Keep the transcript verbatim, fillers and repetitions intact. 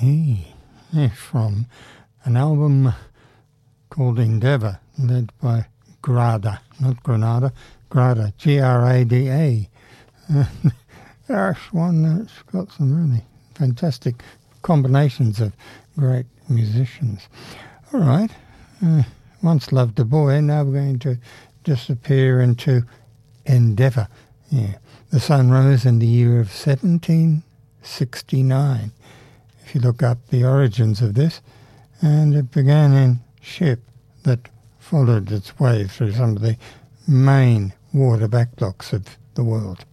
E, yeah, from an album called Endeavour, led by Grada, not Granada, Grada, G R A D A. Uh, That's one that's got some really fantastic combinations of great musicians. All right, uh, once loved a boy, now we're going to disappear into Endeavour. Yeah, the sun rose in the year of seventeen sixty-nine. If you look up the origins of this, and it began in ship that followed its way through some of the main water backblocks of the world.